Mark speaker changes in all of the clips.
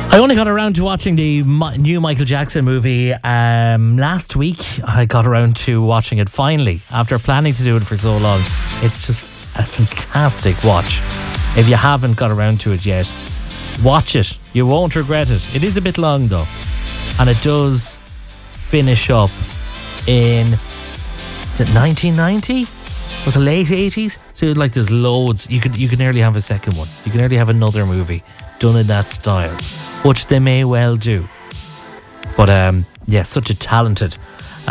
Speaker 1: I only got around to watching the new Michael Jackson movie last week. I got around to watching it finally after planning to do it for so long. It's just a fantastic watch. If you haven't got around to it yet, watch it. You won't regret it. It is a bit long though, and it does finish up in, is it 1990 or the late 80s? So like there's loads. You could nearly have a second one. You can nearly have another movie done in that style, which they may well do. But yeah, such a talented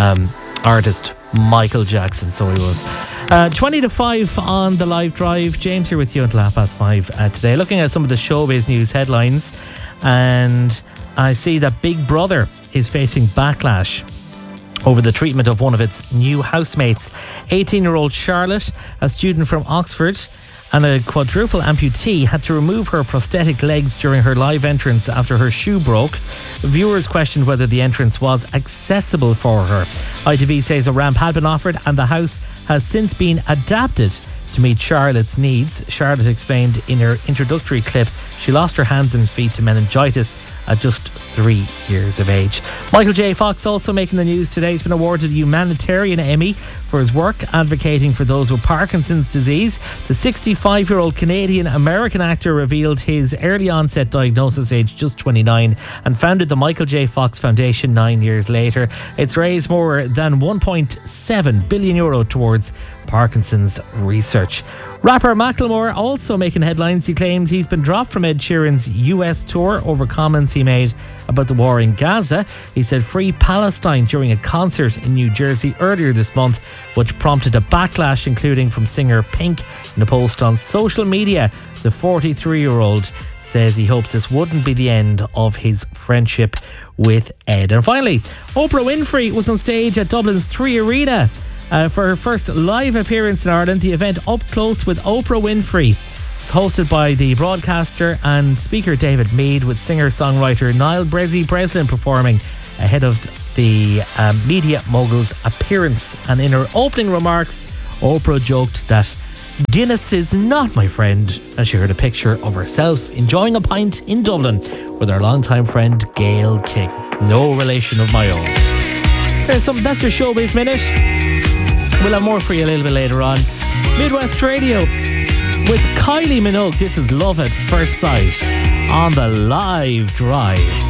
Speaker 1: artist, Michael Jackson, so he was. 20 to 5 on the live drive. James here with you until 5:30 today. Looking at some of the showbiz news headlines, and I see that Big Brother is facing backlash over the treatment of one of its new housemates. 18-year-old Charlotte, a student from Oxford and a quadruple amputee, had to remove her prosthetic legs during her live entrance after her shoe broke. Viewers questioned whether the entrance was accessible for her. ITV says a ramp had been offered and the house has since been adapted to meet Charlotte's needs. Charlotte explained in her introductory clip she lost her hands and feet to meningitis at just 3 years of age. Michael J. Fox also making the news today. He's been awarded a humanitarian Emmy for his work advocating for those with Parkinson's disease. The 65-year-old Canadian-American actor revealed his early onset diagnosis, aged just 29, and founded the Michael J. Fox Foundation 9 years later. It's raised more than €1.7 billion towards Parkinson's research. Rapper Macklemore also making headlines. He claims he's been dropped from Ed Sheeran's US tour over comments he made about the war in Gaza. He said free Palestine during a concert in New Jersey earlier this month, which prompted a backlash, including from singer Pink. In a post on social media, the 43-year-old says he hopes this wouldn't be the end of his friendship with Ed. And finally, Oprah Winfrey was on stage at Dublin's Three Arena for her first live appearance in Ireland. The event Up Close with Oprah Winfrey was hosted by the broadcaster and speaker David Mead, with singer-songwriter Niall Breslin performing ahead of the media mogul's appearance. And in her opening remarks, Oprah joked that Guinness is not my friend, as she heard a picture of herself enjoying a pint in Dublin with her longtime friend Gayle King. No relation of my own. That's your Showbiz Minute. We'll have more for you a little bit later on. Midwest Radio with Kylie Minogue. This is Love at First Sight on the live drive.